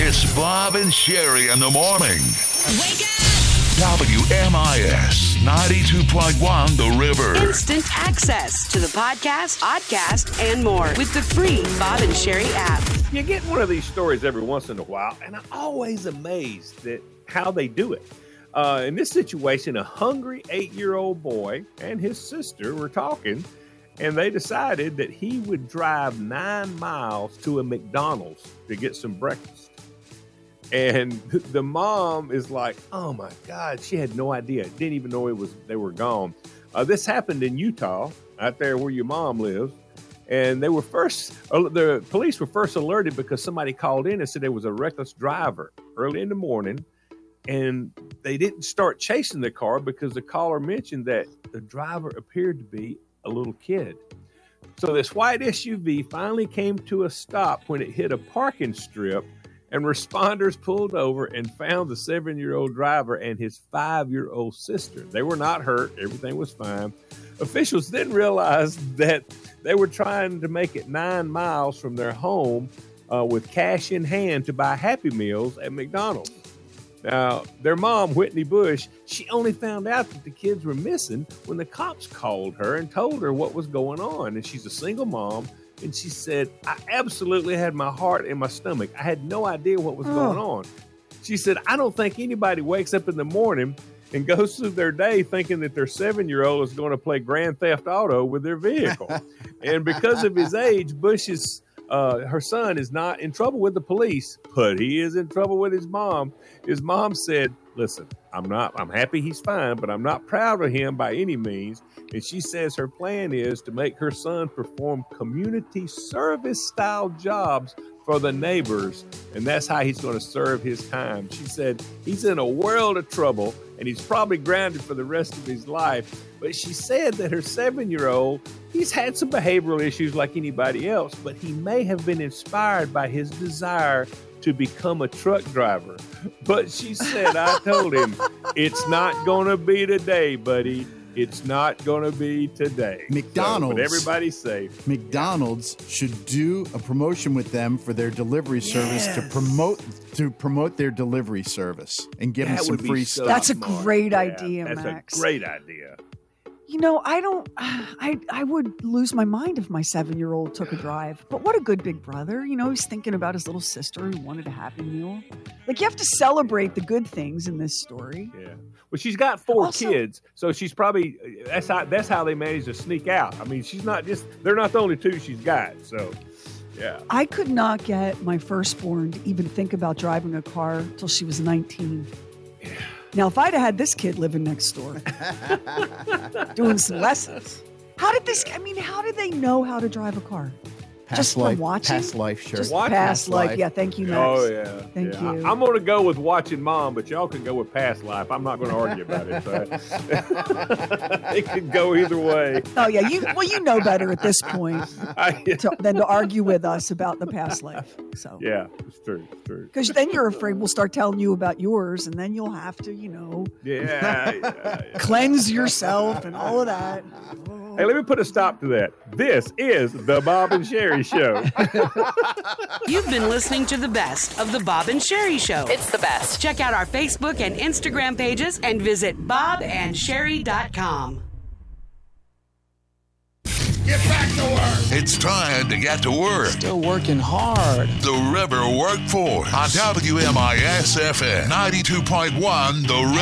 It's Bob and Sherry in the morning. Wake up! WMIS 92.1 The River. Instant access to the podcast, podcast, and more with the free Bob and Sherry app. You get one of these stories every once in a while, and I'm always amazed at how they do it. In this situation, a hungry 8-year-old boy and his sister were talking, and they decided that he would drive 9 miles to a McDonald's to get some breakfast. And the mom is like, oh my God, she had no idea. Didn't even know they were gone. This happened in Utah, out there where your mom lives. And the police were first alerted because somebody called in and said there was a reckless driver early in the morning. And they didn't start chasing the car because the caller mentioned that the driver appeared to be a little kid. So this white SUV finally came to a stop when it hit a parking strip, and responders pulled over and found the 7-year-old driver and his 5-year-old sister. They were not hurt. Everything was fine. Officials then realized that they were trying to make it 9 miles from their home with cash in hand to buy Happy Meals at McDonald's. Now, their mom, Whitney Bush, she only found out that the kids were missing when the cops called her and told her what was going on. And she's a single mom. And she said, I absolutely had my heart in my stomach. I had no idea what was going on. She said, I don't think anybody wakes up in the morning and goes through their day thinking that their 7-year-old is going to play Grand Theft Auto with their vehicle. And because of his age, Bush's her son is not in trouble with the police, but he is in trouble with his mom. His mom said, listen, I'm happy he's fine, but I'm not proud of him by any means. And she says her plan is to make her son perform community service style jobs for the neighbors. And that's how he's going to serve his time. She said he's in a world of trouble and he's probably grounded for the rest of his life. But she said that her 7-year-old, he's had some behavioral issues like anybody else, but he may have been inspired by his desire to become a truck driver. But she said, I told him, it's not going to be today, buddy. It's not going to be today. McDonald's. But everybody's safe. McDonald's should do a promotion with them for their delivery service to promote their delivery service and give them some free stuff. That's a great idea, Max. That's a great idea. You know, I would lose my mind if my 7-year-old took a drive. But what a good big brother. You know, he's thinking about his little sister who wanted a Happy Meal. Like, you have to celebrate the good things in this story. Yeah. Well, she's got 4 kids, so she's probably, that's how they managed to sneak out. I mean, they're not the only 2 she's got, so, yeah. I could not get my firstborn to even think about driving a car till she was 19. Yeah. Now, if I'd have had this kid living next door, doing some lessons, how did they know how to drive a car? Just from watching? Past life, sure. Just Watch past life. Yeah, thank you, Max. Oh, yeah. Thank you. I'm going to go with watching Mom, but y'all can go with past life. I'm not going to argue about it. So. It could go either way. Oh, yeah. You know better at this point than to argue with us about the past life. So yeah, it's true. It's true. Because then you're afraid we'll start telling you about yours, and then you'll have to, cleanse yourself and all of that. Hey, let me put a stop to that. This is the Bob and Sherry Show. You've been listening to the best of the Bob and Sherry Show. It's the best. Check out our Facebook and Instagram pages and visit bobandsherry.com. Get back to work. It's time to get to work. Still working hard. The River Workforce on WMIS FM 92.1 The River.